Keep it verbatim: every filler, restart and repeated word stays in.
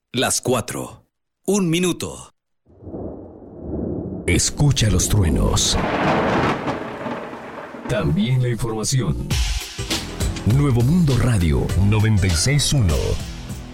Las cuatro. Un minuto. Escucha los truenos. También la información. Nuevo Mundo Radio noventa y seis punto uno.